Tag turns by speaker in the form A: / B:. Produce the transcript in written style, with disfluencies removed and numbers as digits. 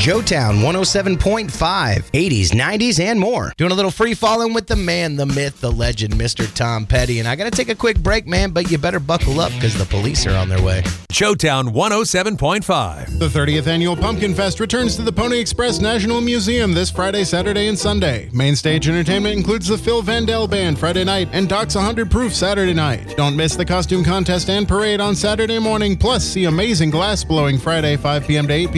A: Joetown 107.5, 80s, 90s, and more. Doing a little free falling with the man, the myth, the legend, Mr. Tom Petty. And I got to take a quick break, man, but you better buckle up because the police are on their way.
B: Joetown 107.5.
C: The 30th Annual Pumpkin Fest returns to the Pony Express National Museum this Friday, Saturday, and Sunday. Main stage entertainment includes the Phil Vandell Band Friday night and Doc's 100 Proof Saturday night. Don't miss the costume contest and parade on Saturday morning, plus see amazing glass blowing Friday 5 p.m. to 8 p.m.